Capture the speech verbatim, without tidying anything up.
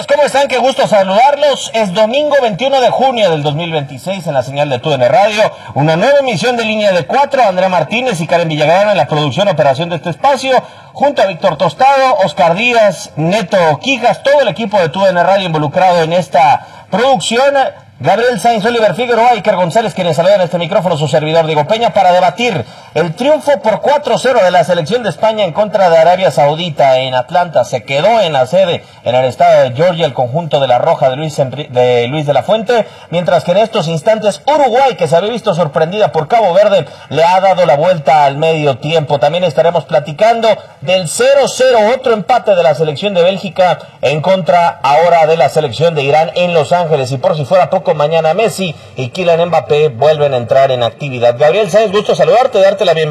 amigos, ¿cómo están? Qué gusto saludarlos. Es domingo veintiuno de junio del dos mil veintiséis en la señal de TUDN Radio. Una nueva emisión de Línea de Cuatro. Andrea Martínez y Karen Villagrán en la producción y operación de este espacio. Junto a Víctor Tostado, Oscar Díaz, Neto Quijas, todo el equipo de TUDN Radio involucrado en esta producción. Gabriel Sainz, Oliver Figueroa, Iker González, quienes saludan en este micrófono, su servidor Diego Peña, para debatir el triunfo por cuatro cero de la selección de España en contra de Arabia Saudita en Atlanta. Se quedó en la sede, en el estado de Georgia, el conjunto de la Roja de Luis, de Luis de la Fuente, mientras que en estos instantes Uruguay, que se había visto sorprendida por Cabo Verde, le ha dado la vuelta al medio tiempo. También estaremos platicando del cero cero, otro empate de la selección de Bélgica en contra ahora de la selección de Irán en Los Ángeles. Y por si fuera poco, mañana Messi y Kylian Mbappé vuelven a entrar en actividad. Gabriel Sainz, gusto saludarte, darte la bienvenida.